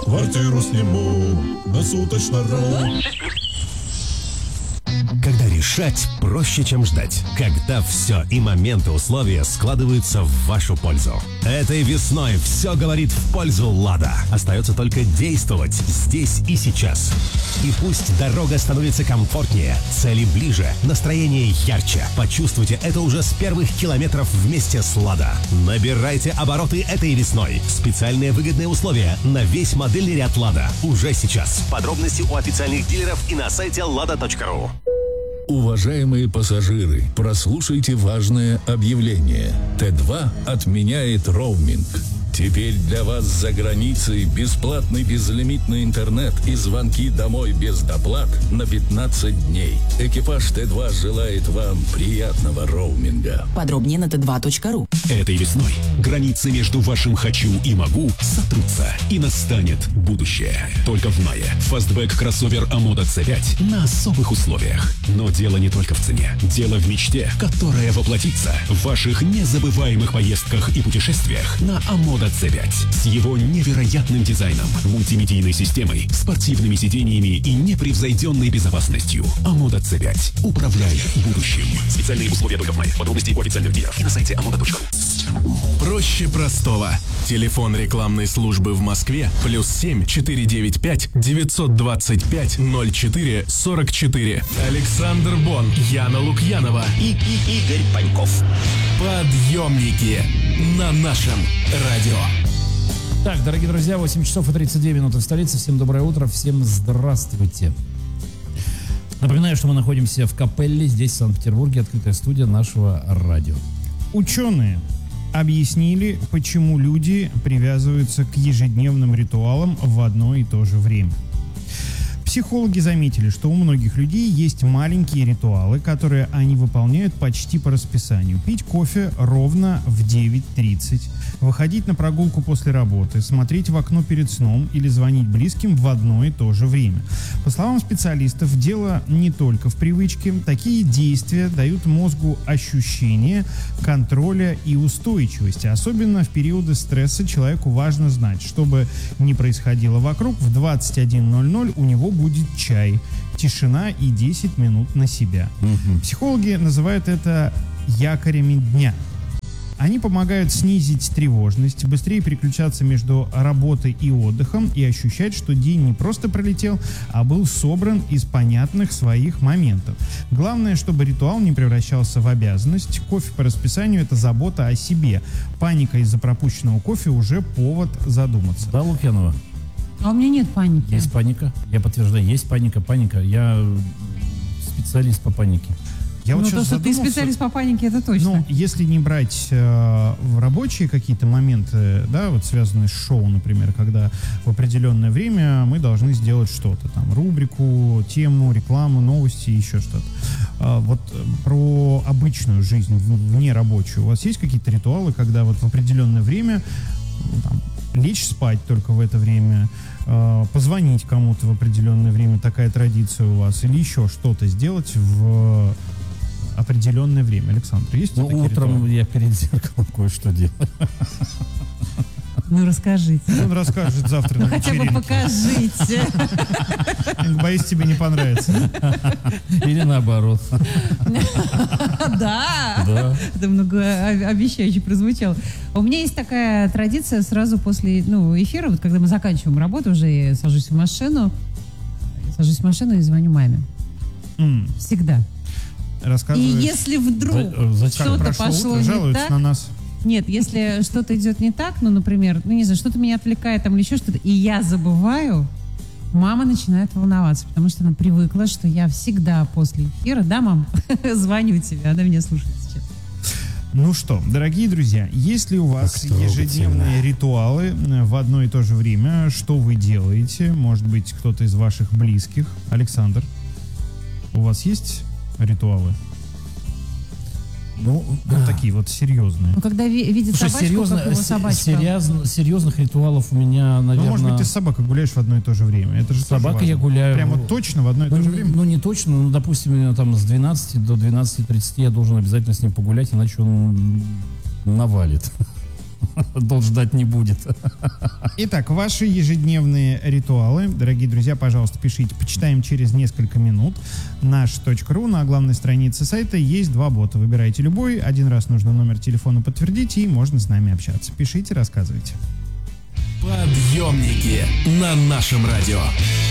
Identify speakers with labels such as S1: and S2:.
S1: Квартиру сниму на суточно-ру.
S2: Когда решать проще, чем ждать. Когда все и моменты условия складываются в вашу пользу. Этой весной все говорит в пользу «Лада». Остается только действовать здесь и сейчас. И пусть дорога становится комфортнее, цели ближе, настроение ярче. Почувствуйте это уже с первых километров вместе с «Лада». Набирайте обороты этой весной. Специальные выгодные условия на весь модельный ряд «Лада» уже сейчас. Подробности у официальных дилеров и на сайте lada.ru.
S3: Уважаемые пассажиры, прослушайте важное объявление. Т2 отменяет роуминг. Теперь для вас за границей бесплатный безлимитный интернет и звонки домой без доплат на 15 дней. Экипаж Т2 желает вам приятного роуминга.
S4: Подробнее на t2.ru.
S5: Этой весной границы между вашим «хочу» и «могу» сотрутся, и настанет будущее. Только в мае фастбэк кроссовер Амода C5 на особых условиях. Но дело не только в цене. Дело в мечте, которая воплотится в ваших незабываемых поездках и путешествиях на Амода C5 с его невероятным дизайном, мультимедийной системой, спортивными сидениями и непревзойденной безопасностью. Амода C5. Управляй будущим. Специальные условия только в мае. Подробности у официальных дилеров и на сайте amoda.ru.
S6: Проще простого. Телефон рекламной службы в Москве +7 495 925 04 44. Александр Бон, Яна Лукьянова и Игорь Паньков. Подъемники на нашем радио.
S7: Так, дорогие друзья, 8 часов и 32 минуты в столице. Всем доброе утро, всем здравствуйте. Напоминаю, что мы находимся в Капелле, здесь, в Санкт-Петербурге, открытая студия нашего радио.
S8: Ученые объяснили, почему люди привязываются к ежедневным ритуалам в одно и то же время. Психологи заметили, что у многих людей есть маленькие ритуалы, которые они выполняют почти по расписанию. Пить кофе ровно в 9:30, выходить на прогулку после работы, смотреть в окно перед сном или звонить близким в одно и то же время. По словам специалистов, дело не только в привычке. Такие действия дают мозгу ощущение контроля и устойчивости. Особенно в периоды стресса человеку важно знать, что бы ни происходило вокруг, в 21:00 у него будет чай, тишина и 10 минут на себя. Психологи называют это якорями дня. Они помогают снизить тревожность, быстрее переключаться между работой и отдыхом и ощущать, что день не просто пролетел, а был собран из понятных своих моментов. Главное, чтобы ритуал не превращался в обязанность. Кофе по расписанию – это забота о себе. Паника из-за пропущенного кофе уже повод задуматься.
S7: Да, Лукьянова?
S9: А у меня нет паники.
S7: Есть паника. Я подтверждаю, есть паника. Я специалист по панике.
S8: Я вот
S9: то, что ты специалист по панике, это точно.
S8: Ну, если не брать в рабочие какие-то моменты, да, вот связанные с шоу, например, когда в определенное время мы должны сделать что-то, там, рубрику, тему, рекламу, новости, еще что-то. Вот про обычную жизнь, вне рабочую, у вас есть какие-то ритуалы, когда вот в определенное время там, лечь спать только в это время, позвонить кому-то в определенное время, такая традиция у вас, или еще что-то сделать в определенное время? Александр, есть такие
S7: утром
S8: ритуалы?
S7: Я перед зеркалом кое-что делаю.
S9: Ну, расскажите.
S8: Он расскажет завтра на
S9: Хотя бы
S8: вечеринке.
S9: покажите.
S8: Боюсь, тебе не понравится.
S7: Или наоборот.
S9: Да. Это многообещающе прозвучало. У меня есть такая традиция сразу после эфира, вот когда мы заканчиваем работу, уже я сажусь в машину и звоню маме. Всегда. И
S8: Рассказываешь,
S9: если вдруг
S7: Зачем?
S9: что-то
S8: прошло
S9: пошло
S8: утро,
S9: не
S8: жалуются
S9: так,
S8: на нас.
S9: нет, если что-то идет не так, например, не знаю, что-то меня отвлекает там или еще что-то, и я забываю, мама начинает волноваться, потому что она привыкла, что я всегда после эфира, да, мам, звоню тебе, она меня слушает сейчас.
S8: Ну что, дорогие друзья, есть ли у вас ежедневные ритуалы в одно и то же время? Что вы делаете? Может быть, кто-то из ваших близких? Александр, у вас есть ритуалы?
S7: Ну,
S8: Вот такие вот серьезные.
S9: Ну, когда видит собачку, как его собачка.
S7: Серьезных ритуалов у меня, наверное...
S8: Ну, может быть, ты с собакой гуляешь в одно и то же время. Это же
S7: С собакой
S8: тоже
S7: я
S8: важно.
S7: гуляю.
S8: Прямо точно в одно и то же время?
S7: Ну, не точно, но, допустим, там с 12 до 12:30 я должен обязательно с ним погулять, иначе он навалит. долг ждать не будет.
S8: Итак, ваши ежедневные ритуалы, дорогие друзья, пожалуйста, пишите. Почитаем через несколько минут. Наш.ру на главной странице сайта есть 2 бота. Выбирайте любой. 1 раз нужно номер телефона подтвердить, и можно с нами общаться. Пишите, рассказывайте.
S6: Подъемники на нашем радио.